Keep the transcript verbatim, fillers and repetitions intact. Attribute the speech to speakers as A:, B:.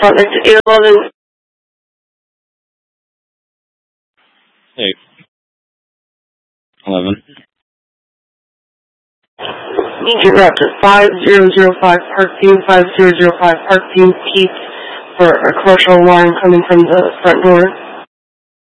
A: front next to eight eleven.
B: Hey. eleven.
A: Need your route to five zero zero five Parkview, five zero zero five Parkview, Pete, for a commercial alarm coming from the front door.